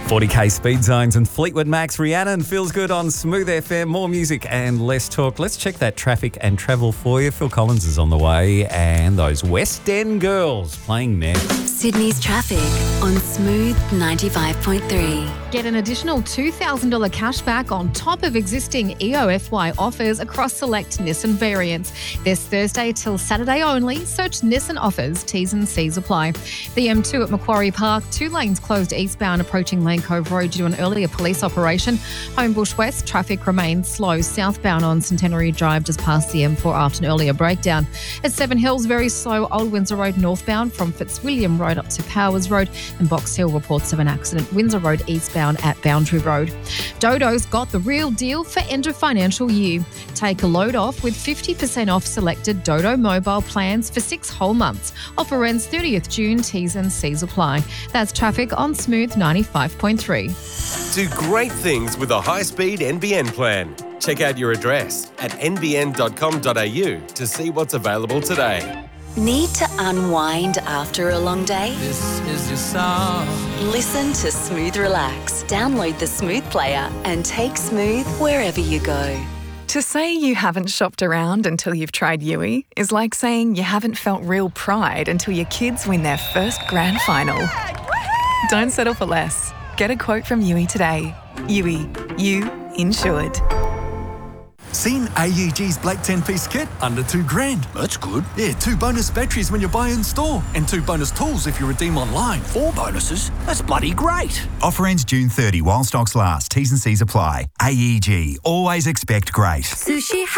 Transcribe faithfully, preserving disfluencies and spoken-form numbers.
forty k speed zones and Fleetwood Mac's Rhiannon feels good on Smooth F M. More music and less talk. Let's check that traffic and travel for you. Phil Collins is on the way and those West End girls playing next. Sydney's traffic on Smooth ninety-five point three. Get an additional two thousand dollars cash back on top of existing E O F Y offers across select Nissan variants. This Thursday till Saturday only. Search Nissan offers. T's and C's apply. The M two at Macquarie Park, two lanes closed eastbound approaching Lane Cove Road due to an earlier police operation. Homebush West, traffic remains slow southbound on Centenary Drive just past the M four after an earlier breakdown. At Seven Hills, very slow Old Windsor Road northbound from Fitzwilliam Road up to Powers Road, and Box Hill reports of an accident Windsor Road eastbound at Boundary Road. Dodo's got the real deal for end of financial year. Take a load off with fifty percent off selected Dodo mobile plans for six whole months. Offer ends thirtieth June, T's and C's apply. That's traffic on Smooth ninety-five point three. Do great things with a high-speed N B N plan. Check out your address at n b n dot com dot a u to see what's available today. Need to unwind after a long day? This is your song. Listen to Smooth Relax. Download the Smooth player and take Smooth wherever you go. To say you haven't shopped around until you've tried Yui is like saying you haven't felt real pride until your kids win their first grand final. Don't settle for less. Get a quote from Yui today. Yui, you insured. Seen A E G's Black ten-piece kit? Under two grand. That's good. Yeah, two bonus batteries when you buy in store and two bonus tools if you redeem online. Four bonuses? That's bloody great. Offer ends June thirtieth while stocks last. T's and C's apply. A E G. Always expect great. Sushi